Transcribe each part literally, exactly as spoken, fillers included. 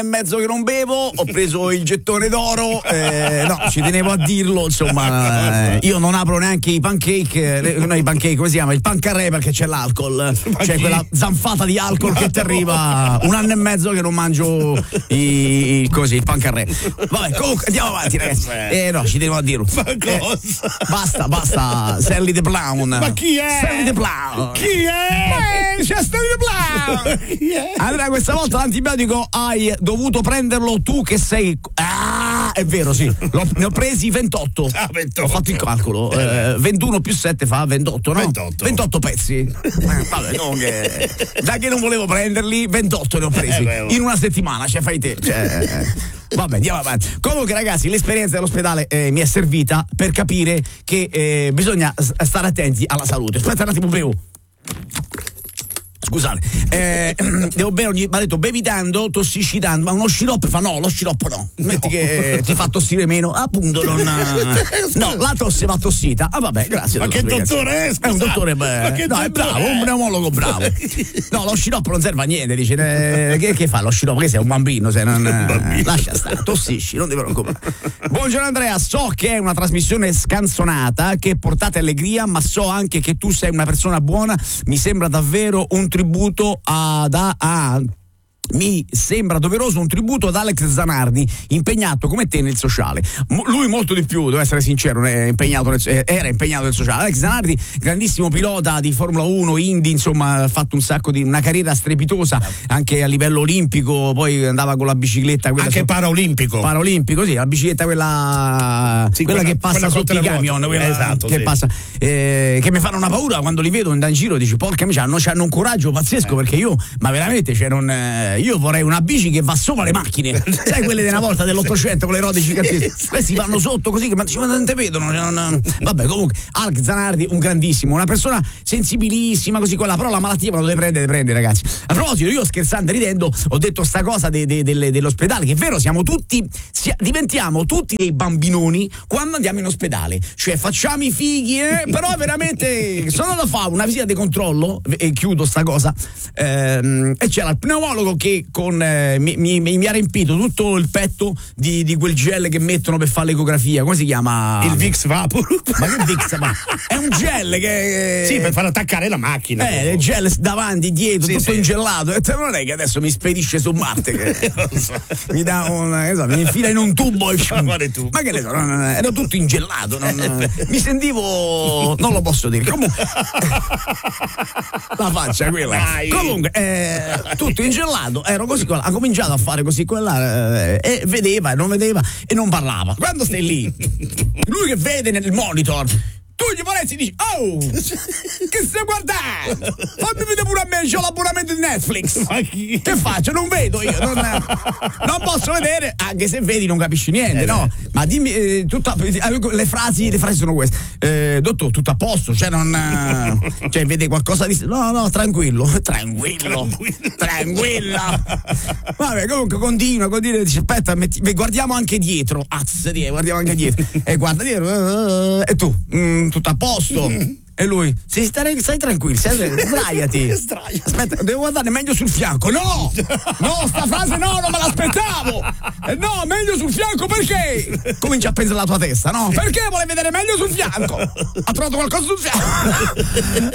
e mezzo che non bevo, ho preso il gettone d'oro, eh, no, ci tenevo a dirlo, insomma, eh, io non apro neanche i pancake, eh, no, i pancake, come si chiama? Il pancarré, perché c'è l'alcol, c'è quella zanfata di alcol che ti arriva un anno e mezzo che non mangio i, così, il pancarré. Vabbè, comunque andiamo avanti, ragazzi. Eh no, ci tenevo a dirlo. Ma eh, cosa? basta, basta, Sally the Brown. Ma chi è? Sally the Brown. Chi è? Eh, c'è Sally the Brown. Chi è? Andrea, questa volta l'antibiotico hai dovuto prenderlo tu che sei. Ah, è vero, sì. L'ho, ne ho presi ventotto. Ah, ventotto. Ho fatto il calcolo. Eh, ventuno più sette fa ventotto, no? ventotto. ventotto pezzi. Eh, vabbè, comunque, da che non volevo prenderli, ventotto ne ho presi. Eh, in una settimana, cioè fai te. Cioè, vabbè, andiamo avanti. Comunque, ragazzi, l'esperienza dell'ospedale eh, mi è servita per capire che eh, bisogna stare attenti alla salute. Aspetta un attimo, bevo. Scusate, eh, devo bere ogni. Mi ha detto bevi tanto, tossisci tanto, ma uno sciroppo fa no, lo sciroppo no. Metti che ti fa tossire meno, appunto non. No, la tosse va tossita. Ah vabbè, grazie. Ma che dottore è? È un dottore beh, Ma che no, è bravo, è? un pneumologo bravo. No, lo sciroppo non serve a niente, dice. Eh, che, che fa lo sciroppo? Che sei un bambino, se non. Eh, lascia stare, tossisci, non ti preoccupare. Buongiorno Andrea, so che è una trasmissione scanzonata, che portate allegria, ma so anche che tu sei una persona buona. Mi sembra davvero un tributo ad a, a mi sembra doveroso un tributo ad Alex Zanardi, impegnato come te nel sociale. Mo, lui molto di più, devo essere sincero, è impegnato nel, era impegnato nel sociale. Alex Zanardi, grandissimo pilota di Formula uno, Indy, insomma, ha fatto un sacco di una carriera strepitosa anche a livello olimpico, poi andava con la bicicletta quella anche so, paraolimpico. Paraolimpico, sì, la bicicletta quella, sì, quella, quella che passa quella sotto i camion, quella esatto, che sì. passa eh, che mi fanno una paura quando li vedo in giro, dici porca miseria, hanno, hanno un coraggio pazzesco, eh. perché io, ma veramente, cioè non, eh, io vorrei una bici che va sopra le macchine, sai quelle di una volta dell'Ottocento con le rode gigantesche, questi vanno sotto così che ma, ma non te vedono, non, vabbè. Comunque Alex Zanardi un grandissimo, una persona sensibilissima così, quella, però la malattia quando le prende le prende, ragazzi. A proposito, io scherzando e ridendo ho detto sta cosa de, de, de, de, dell'ospedale, che è vero, siamo tutti si, diventiamo tutti dei bambinoni quando andiamo in ospedale, cioè facciamo i fighi, eh? Però veramente sono andato a fare una visita di controllo e chiudo sta cosa, ehm, e c'era il pneumologo che con eh, Mi, mi, mi ha riempito tutto il petto di, di quel gel che mettono per fare l'ecografia. Come si chiama? Il Vicks Vapor. Ma che Vicks? Ma è un gel che. Sì, per far attaccare la macchina. Eh, il gel davanti, dietro, sì, tutto sì. ingelato. E non è che adesso mi spedisce su Marte. Che mi dà un. Che so, mi infila in un tubo. E ma quale tubo? Ma che ne so, non, non, ero tutto ingelato. Non, mi sentivo. Non lo posso dire. Comunque. La faccia quella. Dai. Comunque, eh, tutto ingelato, ero così. Ha cominciato a fare così quella eh, e vedeva e non vedeva e non parlava. Quando stai lì, lui che vede nel monitor, tu gli vorresti dici oh, che stai guardando? Fammi vedere pure a me, c'ho l'abbonamento di Netflix. Che faccio? Non vedo io, non, non posso vedere, anche se vedi non capisci niente, no? Ma dimmi, eh, tutta, le frasi le frasi sono queste. Eh, dottor, tutto a posto, cioè non cioè vede qualcosa di no, no, tranquillo, tranquillo, tranquilla. Vabbè, comunque continua, continua, dice aspetta, metti, guardiamo anche dietro. Azz, guardiamo anche dietro. E guarda dietro, e tu, mm, tutto a posto. E lui, sì, stai, stai tranquillo, sdraiati. Aspetta, devo guardare meglio sul fianco. No! No, sta frase no, non me l'aspettavo. Eh, no, meglio sul fianco perché? Comincia a pensare alla tua testa, no? Perché vuole vedere meglio sul fianco? Ha trovato qualcosa sul fianco?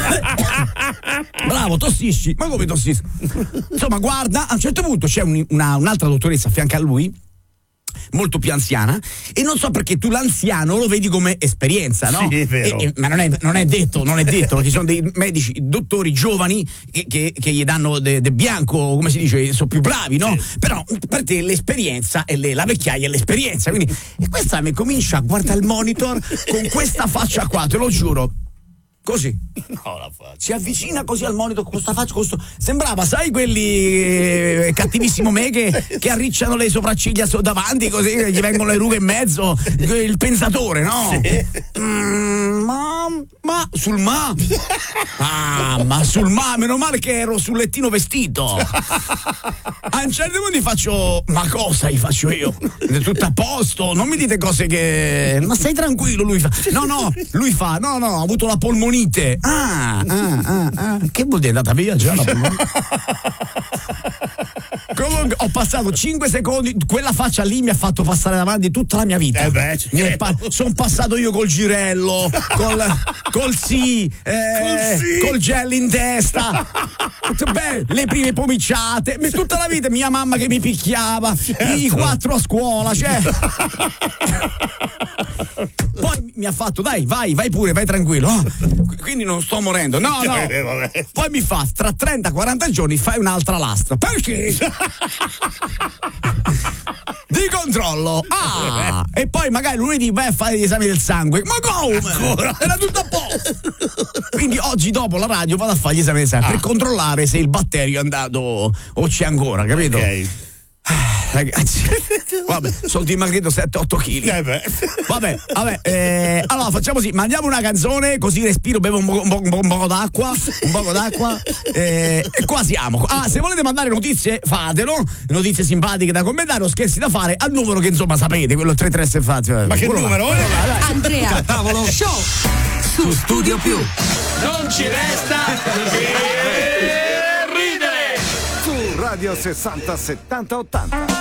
Bravo, tossisci. Ma come tossisci? Insomma, guarda, a un certo punto c'è un, una, un'altra dottoressa a fianco a lui, molto più anziana, e non so perché tu l'anziano lo vedi come esperienza, no? Sì, è vero. E, e, ma non è, non è detto, non è detto, perché ci sono dei medici, dottori giovani che, che, che gli danno del de bianco, come si dice, sono più bravi, no? Sì. Però per te l'esperienza è le, la vecchiaia è l'esperienza, quindi e questa mi comincia a guardare il monitor con questa faccia qua, te lo giuro. Così, no, la faccia. Si avvicina così al monitor con questa faccia, con sto... sembrava, sai, quelli eh, cattivissimo me che, che arricciano le sopracciglia so davanti, così gli vengono le rughe in mezzo, il pensatore, no? Sì. Mm, ma, ma sul ma, ah, ma sul ma, meno male che ero sul lettino vestito. A un certo punto gli faccio, ma cosa gli faccio io? Tutto a posto, non mi dite cose che, ma stai tranquillo, lui fa, no, no, lui fa, no, no, ho avuto la polmonite. Ah, ah, ah, ah. Che vuol dire? È andata via già la polmonite? Comunque ho passato cinque secondi, quella faccia lì mi ha fatto passare davanti tutta la mia vita. Eh beh, certo. pa- sono passato io col girello, col, col sì, eh, Col sì. col gel in testa. Beh, le prime pomiciate, mi- tutta la vita mia mamma che mi picchiava, i quattro a scuola, cioè. Poi mi ha fatto, dai, vai, vai pure, vai tranquillo. Oh, quindi non sto morendo. No, no. Eh, vabbè. Poi mi fa, tra trenta quaranta giorni fai un'altra lastra. Perché? Di controllo. Ah! E poi magari lunedì vai a fare gli esami del sangue. Ma come? Era tutto a posto. Quindi oggi dopo la radio vado a fare gli esami del sangue Ah. per controllare se il batterio è andato o c'è ancora, capito? Ok. Ragazzi, vabbè, sono dimagrito sette otto chili. Eh beh. Vabbè, vabbè, eh, allora facciamo così, mandiamo una canzone così respiro, bevo un po', un po', un po', un po' d'acqua, un po' d'acqua eh, e qua siamo. Ah, se volete mandare notizie, fatelo, notizie simpatiche da commentare o scherzi da fare al numero che insomma sapete, quello tre tre sei fazio. Ma che numero? Là, là, dai. Andrea Tavolo. Show su Studio Più. Non ci resta che ridere. Su Radio sessanta settanta ottanta.